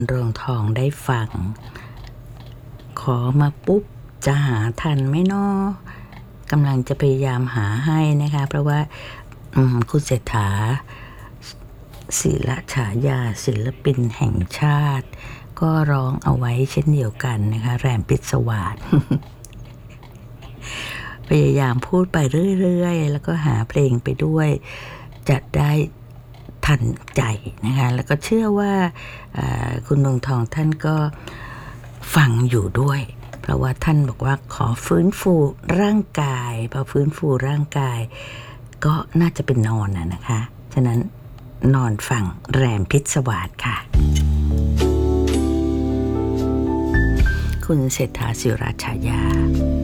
รวงทองได้ฟังขอมาปุ๊บจะหาทันไหมน้อกำลังจะพยายามหาให้นะคะเพราะว่าคุณเศรษฐาศิลฉายาศิลปินแห่งชาติก็ร้องเอาไว้เช่นเดียวกันนะคะแรมพิศวาส พยายามพูดไปเรื่อยๆแล้วก็หาเพลงไปด้วยจะได้ทันใจนะคะแล้วก็เชื่อว่าคุณเมืองทองท่านก็ฟังอยู่ด้วยเพราะว่าท่านบอกว่าขอฟื้นฟูร่างกายพอฟื้นฟูร่างกายก็น่าจะเป็นนอนนะคะฉะนั้นนอนฟังแรมพิศวาสค่ะคุณเศรษฐาศิลฉายา